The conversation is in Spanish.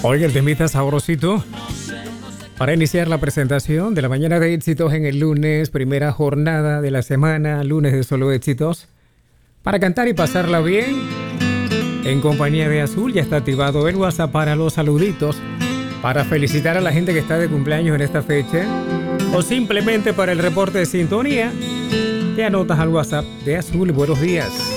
Oiga, el temita sabrosito para iniciar la presentación de la mañana de éxitos en el lunes, primera jornada de la semana, lunes de solo éxitos. Para cantar y pasarla bien, en compañía de Azul, ya está activado el WhatsApp para los saluditos, para felicitar a la gente que está de cumpleaños en esta fecha, o simplemente para el reporte de sintonía. Te anotas al WhatsApp de Azul. Buenos días.